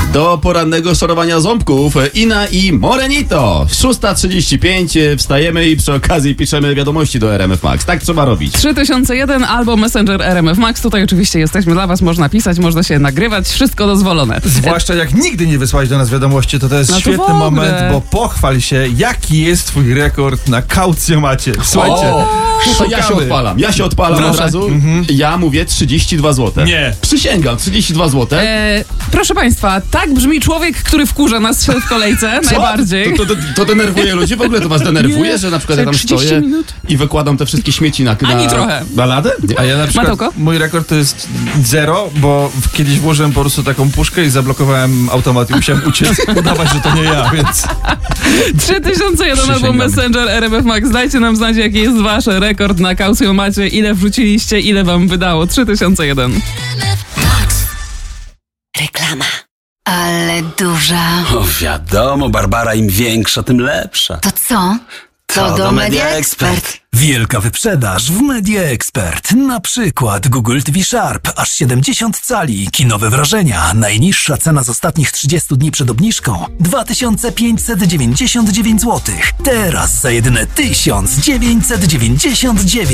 Do porannego szorowania ząbków Ina i Morenito. 6:35 wstajemy i przy okazji piszemy wiadomości do RMF Max. Tak trzeba robić. 3001 albo Messenger RMF Max. Tutaj oczywiście jesteśmy dla was. Można pisać, można się nagrywać. Wszystko dozwolone. Zwłaszcza jak nigdy nie wysłałeś do nas wiadomości, to jest No to świetny w ogóle. moment, bo pochwal się, jaki jest twój rekord na kaucjomacie. Słuchajcie, To ja się odpalam od Proszę. razu. Ja mówię 32 zł. Nie. Przysięgam, 32 zł. Proszę państwa, tak brzmi człowiek, który wkurza nas w kolejce najbardziej. To denerwuje ludzi? W ogóle to was denerwuje, Nie. że na przykład ja tam 30 stoję minut? i wykładam te wszystkie śmieci na Ani trochę. Na ladę? A ja na przykład, Matełko? mój rekord to jest 0, bo kiedyś włożyłem po prostu taką puszkę i zablokowałem automat i musiałem uciec, udawać, że to nie ja, więc... 3001 albo Przysięgam. Messenger RMF Max. Dajcie nam znać, jaki jest wasz rekord na kaucjomacie, ile wrzuciliście, ile wam wydało. 3001. Reklama. Ale duża. O, wiadomo, Barbara, im większa, tym lepsza. To co? To do Media Expert. Wielka wyprzedaż w Media Expert. Na przykład Google TV Sharp, aż 70 cali, kinowe wrażenia. Najniższa cena z ostatnich 30 dni przed obniżką 2599 zł. Teraz za jedyne 1999.